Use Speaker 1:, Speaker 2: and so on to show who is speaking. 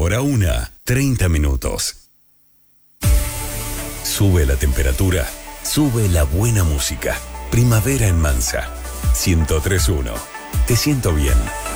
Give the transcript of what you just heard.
Speaker 1: Hora 1, 30 minutos. Sube la temperatura, sube la buena música. Primavera en Mansa. 103.1. Te siento bien.